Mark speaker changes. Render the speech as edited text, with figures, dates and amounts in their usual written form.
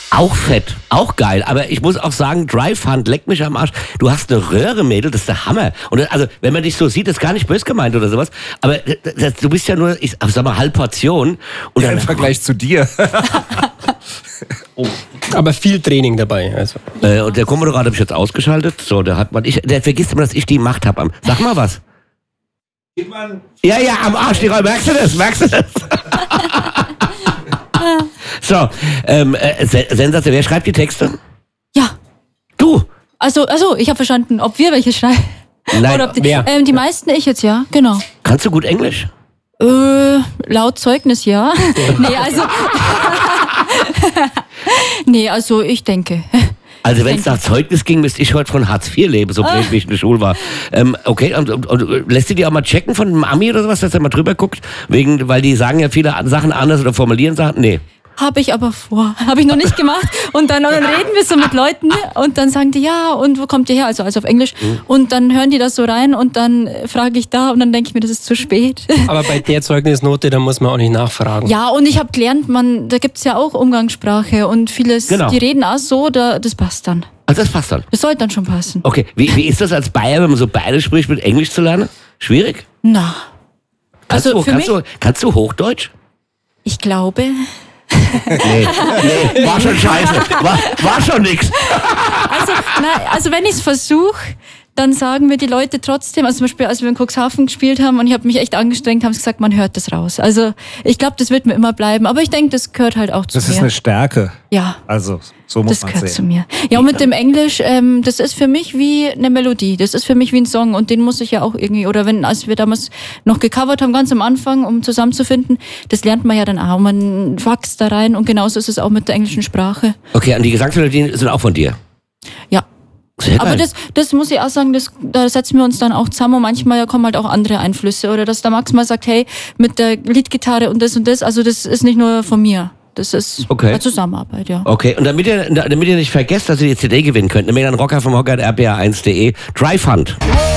Speaker 1: Auch fett, auch geil. Aber ich muss auch sagen, Drive Hunt, leck mich am Arsch. Du hast eine Röhre, Mädel, das ist der Hammer. Und also, wenn man dich so sieht, ist gar nicht böse gemeint oder sowas. Aber du bist ja nur, ich sag mal, Halbportion. Und
Speaker 2: ja, im Vergleich zu dir.
Speaker 3: Oh. Aber viel Training dabei. Also.
Speaker 1: Und der Co-Moderator habe ich jetzt ausgeschaltet. So, der vergisst immer, dass ich die Macht habe. Sag mal was. Ja, am Arsch, die Rolle. Merkst du das? So, Sensation. Wer schreibt die Texte?
Speaker 4: Ja.
Speaker 1: Du?
Speaker 4: Also, ich habe verstanden, ob wir welche schreiben.
Speaker 1: Nein,
Speaker 4: oder ob die meisten ich jetzt, ja, genau.
Speaker 1: Kannst du gut Englisch?
Speaker 4: Laut Zeugnis, ja. Also ich denke.
Speaker 1: Also wenn es nach Zeugnis ging, müsste ich heute von Hartz IV leben, so blöd wie ich in der Schule war. Okay, und lässt du die auch mal checken von einem Ami oder sowas, dass er mal drüber guckt? Weil die sagen ja viele Sachen anders oder formulieren Sachen? Nee.
Speaker 4: Habe ich aber vor. Habe ich noch nicht gemacht. Und dann reden wir so mit Leuten und dann sagen die, ja, und wo kommt ihr her? Also auf Englisch. Und dann hören die das so rein und dann frage ich da und dann denke ich mir, das ist zu spät.
Speaker 3: Aber bei der Zeugnisnote, da muss man auch nicht nachfragen.
Speaker 4: Ja, und ich habe gelernt, da gibt's ja auch Umgangssprache und vieles, die reden auch so, das passt dann.
Speaker 1: Also das passt dann?
Speaker 4: Das sollte dann schon passen.
Speaker 1: Okay, wie ist das als Bayer, wenn man so Bayerisch spricht, mit Englisch zu lernen? Schwierig?
Speaker 4: Na. Kannst
Speaker 1: du Hochdeutsch?
Speaker 4: Ich glaube...
Speaker 1: Nee, war schon scheiße. War schon nix.
Speaker 4: Also wenn ich es versuche, dann sagen mir die Leute trotzdem, also zum Beispiel, als wir in Cuxhaven gespielt haben und ich habe mich echt angestrengt, haben sie gesagt, man hört das raus. Also ich glaube, das wird mir immer bleiben, aber ich denke, das gehört halt auch zu mir.
Speaker 2: Das ist eine Stärke.
Speaker 4: Ja.
Speaker 2: Also so muss man sehen.
Speaker 4: Das gehört zu mir. Ja, und mit dem Englisch, das ist für mich wie eine Melodie, das ist für mich wie ein Song und den muss ich ja auch irgendwie, oder als wir damals noch gecovert haben, ganz am Anfang, um zusammenzufinden, das lernt man ja dann auch, man wächst da rein und genauso ist es auch mit der englischen Sprache.
Speaker 1: Okay, und die Gesangsmelodien sind auch von dir?
Speaker 4: Ja. Aber das muss ich auch sagen, da setzen wir uns dann auch zusammen und manchmal kommen halt auch andere Einflüsse oder dass der Max mal sagt, hey, mit der Leadgitarre und das, also das ist nicht nur von mir. Das ist eine Zusammenarbeit, ja.
Speaker 1: Okay, und damit ihr nicht vergesst, dass ihr die CD gewinnen könnt, nämlich an Rocker vom Hocker at rba1.de, Drive Hunt.